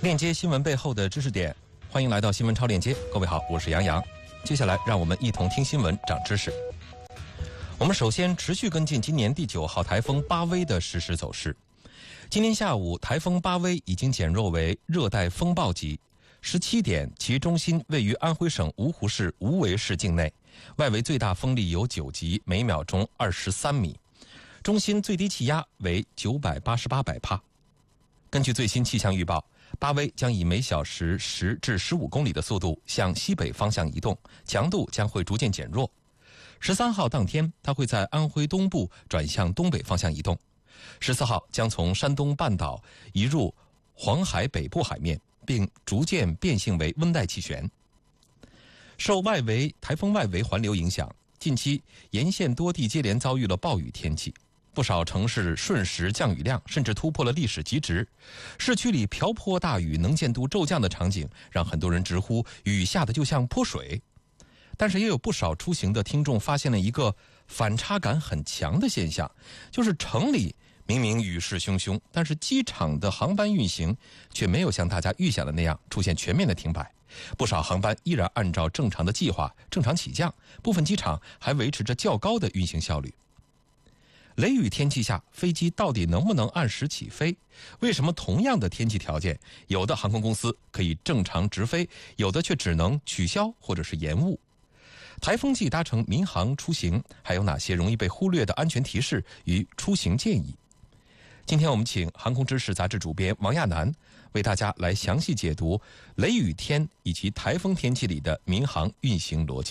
链接新闻背后的知识点，欢迎来到新闻超链接。各位好，我是杨洋。接下来让我们一同听新闻，长知识。我们首先持续跟进今年第9号台风巴威的实时走势。今天下午，台风巴威已经减弱为热带风暴级。17点，其中心位于安徽省芜湖市无为市境内，外围最大风力有9级，每秒钟23米。中心最低气压为988百帕。根据最新气象预报，巴威将以每小时10至15公里的速度向西北方向移动，强度将会逐渐减弱。13号当天，它会在安徽东部转向东北方向移动。14号将从山东半岛移入黄海北部海面，并逐渐变性为温带气旋。受台风外围环流影响，近期沿线多地接连遭遇了暴雨天气。不少城市瞬时降雨量甚至突破了历史极值，市区里瓢泼大雨、能见度骤降的场景，让很多人直呼雨下的就像泼水。但是也有不少出行的听众发现了一个反差感很强的现象，就是城里明明雨势汹汹，但是机场的航班运行却没有像大家预想的那样出现全面的停摆，不少航班依然按照正常的计划正常起降，部分机场还维持着较高的运行效率。雷雨天气下，飞机到底能不能按时起飞？为什么同样的天气条件，有的航空公司可以正常直飞，有的却只能取消或者是延误？台风季搭乘民航出行，还有哪些容易被忽略的安全提示与出行建议？今天我们请航空知识杂志主编王亚楠为大家来详细解读雷雨天以及台风天气里的民航运行逻辑。